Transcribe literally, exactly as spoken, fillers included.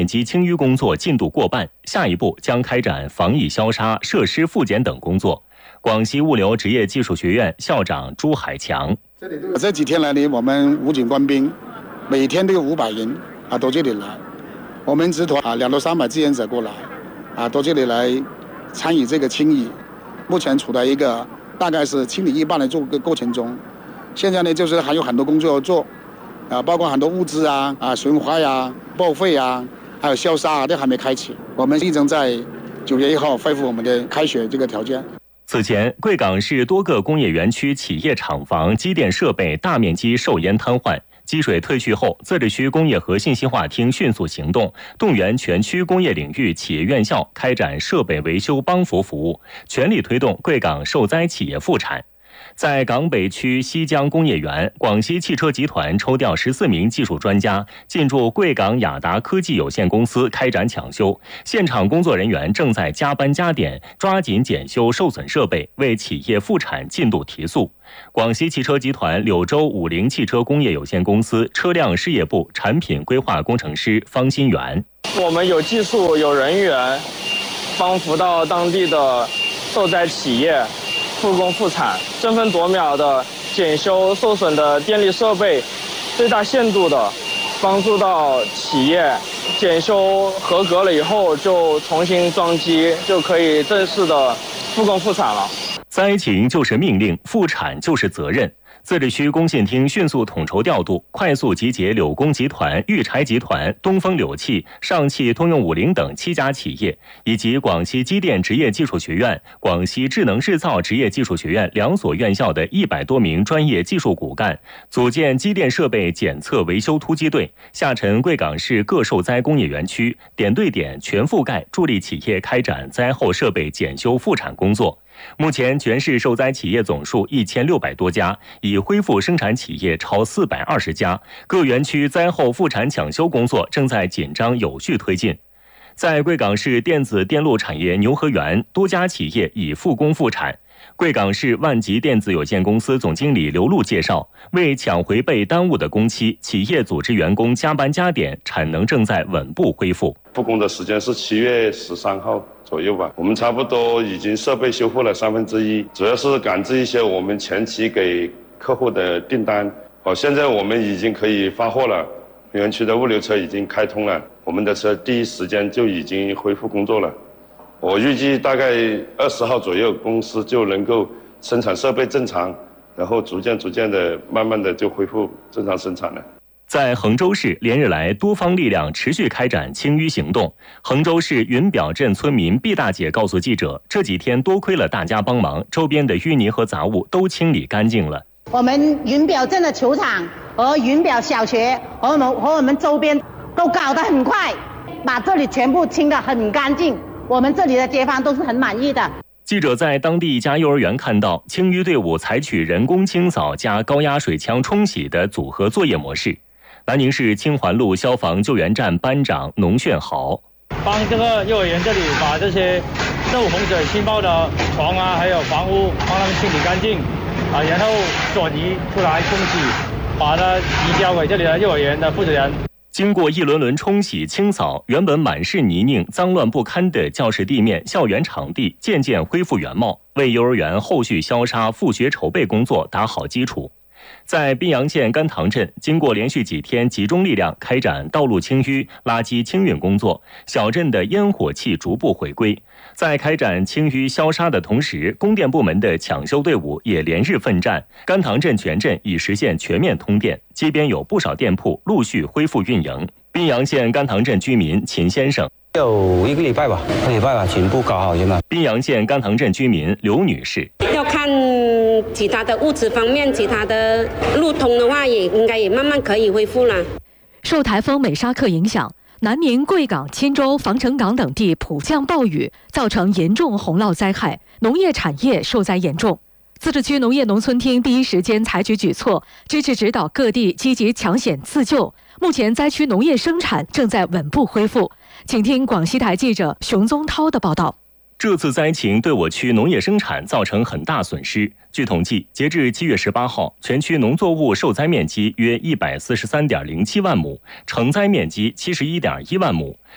积清淤工作进度过半，下一步将开展防疫消杀、设施复检等工作。广西物流职业技术学院校长朱海强： 这几天来呢，我们武警官兵每天都有五百人啊到这里来，我们集团啊两到三百志愿者过来啊到这里来参与这个清理，目前处在一个大概是清理一半的这个过程中。现在呢，就是还有很多工作要做，啊，包括很多物资啊、啊损坏啊、报废啊，还有消杀啊，都还没开启。我们一直在九月一号恢复我们的开学这个条件。 此前，贵港市多个工业园区企业厂房、机电设备大面积受淹瘫痪。积水退去后，自治区工业和信息化厅迅速行动，动员全区工业领域企业院校开展设备维修帮扶服务，全力推动贵港受灾企业复产。在港北区西江工业园，广西汽车集团抽调十四名技术专家进驻贵港雅达科技有限公司开展抢修，现场工作人员正在加班加点，抓紧检修受损设备，为企业复产进度提速。广西汽车集团柳州五菱汽车工业有限公司车辆事业部产品规划工程师方新元： 我们有技术、有人员，帮扶到当地的受灾企业复工复产，争分夺秒的检修受损的电力设备，最大限度的帮助到企业检修合格了以后，就重新装机，就可以正式的复工复产了。 灾情就是命令，复产就是责任。自治区工信厅迅速统筹调度，快速集结柳工集团、裕柴集团、东风柳汽、上汽通用五菱等七家企业，以及广西机电职业技术学院、广西智能制造职业技术学院两所院校的一百多名专业技术骨干，组建机电设备检测维修突击队，下沉贵港市各受灾工业园区，点对点、全覆盖，助力企业开展灾后设备检修复产工作。目前全市受灾企业总数一千六百多家，已恢复生产企业超四百二十家，各园区灾后复产抢修工作正在紧张有序推进。在贵港市电子电路产业牛河园，多家企业已复工复产。贵港市万吉电子有限公司总经理刘璐介绍，为抢回被耽误的工期，企业组织员工加班加点，产能正在稳步恢复。 复工的时间是七月十三号左右吧，我们差不多已经设备修复了三分之一，主要是赶制一些我们前期给客户的订单。好，现在我们已经可以发货了，园区的物流车已经开通了，我们的车第一时间就已经恢复工作了。我预计大概二十号左右，公司就能够生产设备正常，然后逐渐逐渐的、慢慢的就恢复正常生产了。 在衡州市，连日来多方力量持续开展清淤行动。衡州市云表镇村民毕大姐告诉记者，这几天多亏了大家帮忙，周边的淤泥和杂物都清理干净了。 我们云表镇的球场和云表小学和我们和我们周边都搞得很快，把这里全部清得很干净。我们这里的街坊都是很满意的。 记者在当地一家幼儿园看到，清淤队伍采取人工清扫加高压水枪冲洗的组合作业模式。南宁市清环路消防救援站班长农炫豪： 帮这个幼儿园这里把这些受洪水侵爆的床啊，还有房屋，帮他们清理干净啊，然后转移出来冲洗，把它移交给这里的幼儿园的负责人。 经过一轮轮冲洗清扫，原本满是泥泞、脏乱不堪的教室地面、校园场地渐渐恢复原貌，为幼儿园后续消杀复学筹备工作打好基础。在宾阳县甘塘镇，经过连续几天集中力量开展道路清淤、垃圾清运工作，小镇的烟火气逐步回归。在开展清淤消杀的同时，供电部门的抢修队伍也连日奋战。甘塘镇全镇已实现全面通电，街边有不少店铺陆续恢复运营。宾阳县甘塘镇居民秦先生： 有一个礼拜吧，一个礼拜吧，全部搞好现在。 宾阳县甘塘镇居民刘女士： 要看其他的物质方面，其他的路通的话，也应该也慢慢可以恢复了。 受台风美沙克影响，南宁、贵港、钦州、防城港等地普降暴雨，造成严重洪涝灾害，农业产业受灾严重。自治区农业农村厅第一时间采取举措，支持指导各地积极抢险自救。目前灾区农业生产正在稳步恢复。请听广西台记者熊宗涛的报道。 这次灾情对我区农业生产造成很大损失。据统计，截至七月十八号，全区农作物受灾面积约一百四十三点零七万亩，成灾面积七十一点一万亩。